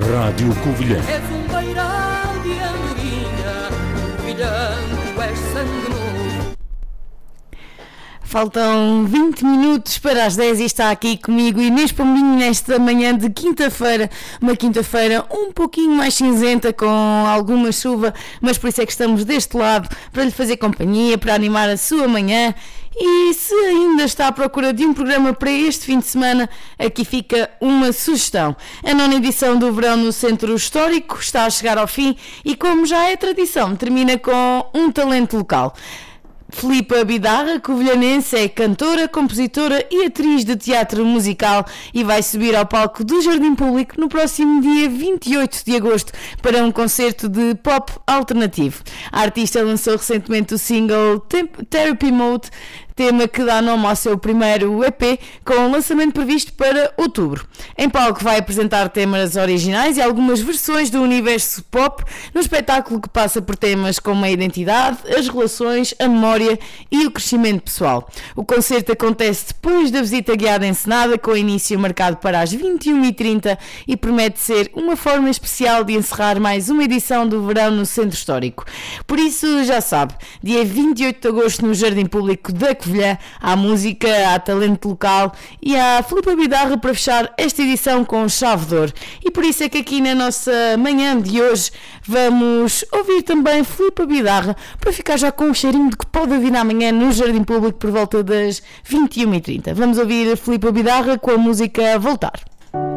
Rádio Covilhã. És um beiral de andorinha, brilhando és sangue novo. Faltam 20 minutos para as 10 e está aqui comigo Inês Pombinho nesta manhã de quinta-feira. Uma quinta-feira um pouquinho mais cinzenta, com alguma chuva, mas por isso é que estamos deste lado, para lhe fazer companhia, para animar a sua manhã. E se ainda está à procura de um programa para este fim de semana, aqui fica uma sugestão. A 9ª edição do Verão no Centro Histórico está a chegar ao fim e, como já é tradição, termina com um talento local. Filipa Bidarra, covilhanense, é cantora, compositora e atriz de teatro musical e vai subir ao palco do Jardim Público no próximo dia 28 de agosto para um concerto de pop alternativo. A artista lançou recentemente o single Therapy Mode, tema que dá nome ao seu primeiro EP, com o lançamento previsto para outubro. Em palco vai apresentar temas originais e algumas versões do universo pop, num espetáculo que passa por temas como a identidade, as relações, a memória e o crescimento pessoal. O concerto acontece depois da visita guiada encenada, com início marcado para as 21h30 e promete ser uma forma especial de encerrar mais uma edição do Verão no Centro Histórico. Por isso, já sabe, dia 28 de agosto no Jardim Público da Covilhã, há música, há talento local e há Filipa Bidarra para fechar esta edição com chave de ouro. E por isso é que aqui na nossa manhã de hoje vamos ouvir também Filipa Bidarra, para ficar já com um cheirinho de que pode vir amanhã no Jardim Público por volta das 21h30. Vamos ouvir a Filipa Bidarra com a música Voltar.